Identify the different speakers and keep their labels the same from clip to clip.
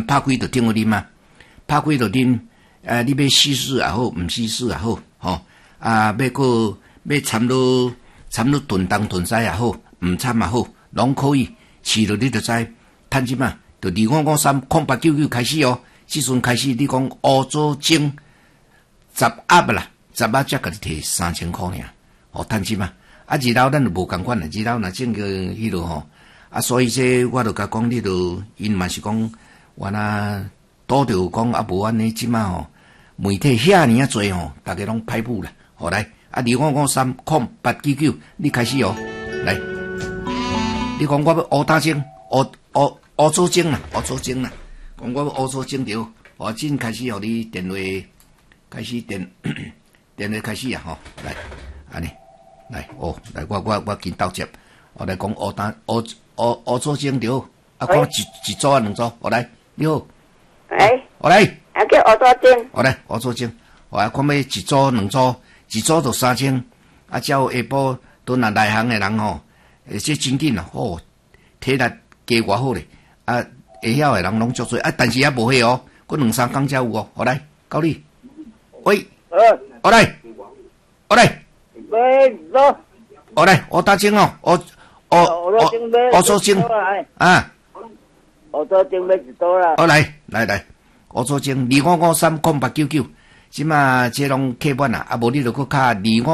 Speaker 1: 拍开就顶好啉啊，拍开就啉。你要稀释也好，毋稀释也好，吼要掺落炖东炖西也好，毋掺也好，拢可以。试了你就知，趁即嘛，就25530899开始哦。即阵开始，你讲乌祖精10盒啦，10盒才甲你摕3000块尔，哦，趁即嘛。啊，二楼咱就无共款啦，二楼若种个迄落吼，啊，所以这我就甲讲，你就因嘛是讲，我若拄着讲啊，无安尼即嘛吼，媒体遐尔啊多吼，大家拢歹补啦，好来啊，25530899，你开始哦，来，你讲我要乌打精，乌祖精啦，乌祖精啦，讲我要乌祖精着，我真开始互你电话，开始电话开始啊，吼，来，安尼。来来，我紧倒接，我来讲乌祖精着，啊，讲一组啊两组，我来，你好，我来，
Speaker 2: 啊叫乌祖精，
Speaker 1: 我来乌祖精，我来看要一组两组，一组就3000，啊，照下晡都若内行的人吼，这真紧啦，哦，体力加偌好咧，啊，会晓的人拢足多，啊，但是也无迄哦，佫2-3工才有哦，我来，到你，喂，我来，我来。我来，我打精哦，我做精啊，
Speaker 2: 我做精要一组啦。
Speaker 1: 我来，我做精25530899，即嘛这拢客满啦，啊无你就搁卡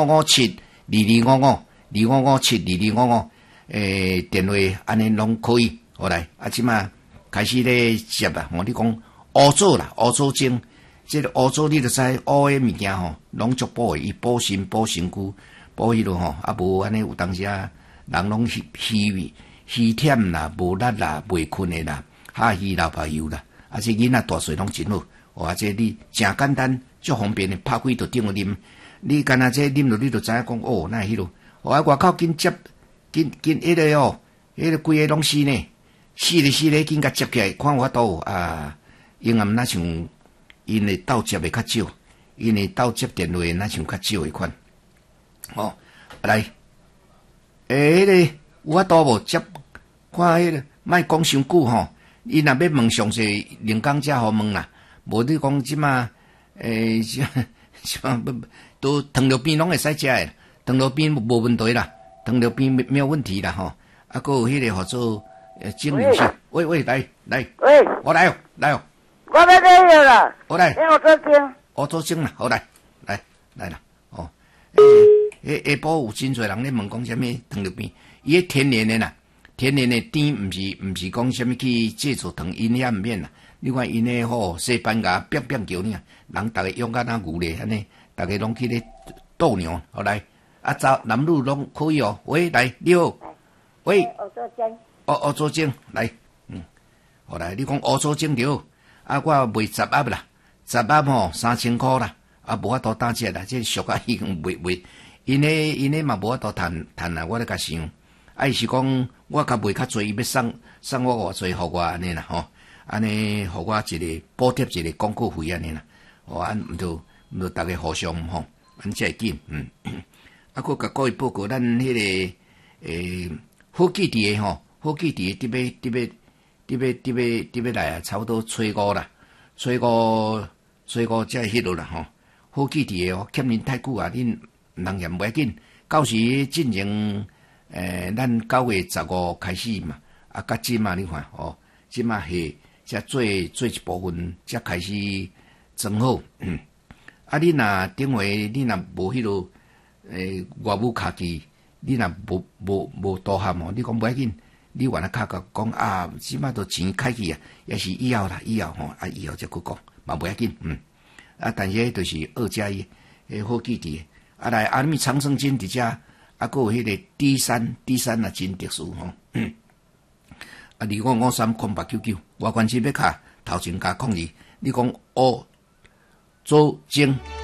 Speaker 1: 25572255，25572255，电话安尼拢可以，好来，啊即嘛开始咧接啦，我你讲乌祖啦，乌祖精。这个乌祖你就知乌的物件吼，拢足补的，伊补肾、补身躯、补迄落吼，啊无安尼有当时啊，人拢虚忝啦、无力啦、袂困的啦、哈稀流把油啦，啊这囡仔大细拢真好，哇这你真简单，足方便的，拍开就顶个啉，你干那这啉落你就知影讲哦，那迄落，我外口紧接紧迄个哦，迄个规个拢是呢，死咧紧甲接起来，看我倒啊，因暗那像。因为倒接的较少，因为倒接电话那像较少迄款。哦，来，迄个有法度无接？看迄个，莫讲伤久吼。伊若要问详细，另讲才好问啦。无你讲即马，即马都糖尿病拢会使食诶，糖尿病无问题啦，糖尿病没有问题啦吼。啊，搁有迄个号做精灵性。喂，来，
Speaker 2: 喂，
Speaker 1: 我来哦。
Speaker 2: 我要这个啦，
Speaker 1: 好来，
Speaker 2: 乌祖精，
Speaker 1: 乌祖精啦，好来啦，哦，下晡有真侪人咧问讲啥物糖尿病，伊迄天然的啦，天然的甜，毋是讲啥物去制作糖，因遐毋免啦。你看因迄吼细板牙变叫呢，人逐个用甲那牛咧安尼，逐个拢去咧斗牛，好来，啊男女拢可以哦。喂，来，你好，喂，
Speaker 2: 乌祖精，
Speaker 1: 乌祖精来，好来，你讲乌祖精着。啊，我卖10盒啦，10盒吼3000块啦，啊无法度打折啦，这俗啊已经卖，因咧嘛无法度趁啦，我咧甲想，啊伊是讲我甲卖较济，伊要送我偌济，互我安尼啦吼，安尼互我一个补贴一个广告费安尼啦，哦，毋就大家互相吼，安才会紧，啊，佮甲各位报告，咱迄个好记伫诶吼，好记伫诶伫要来啊，差不多初五啦，初五才迄落啦吼。好记伫诶哦，欠恁太久啊，恁人嫌袂要紧。到时进行咱9月15开始嘛，啊，甲即嘛你看哦，即嘛是才做一部分，才开始装好。啊，你若顶回你若无迄落外务卡机，你若无多项哦，你讲袂要紧。你原来卡讲啊，即摆都钱开去啊，也是以后啦，以后吼，啊以后再去讲，嘛袂要紧，啊，但是迄就是2+1，好记伫，啊来阿米长生金伫遮，啊，搁有迄个 D3啊，真特殊吼，啊25530899，我关系要卡头前加控制，你讲哦，做精。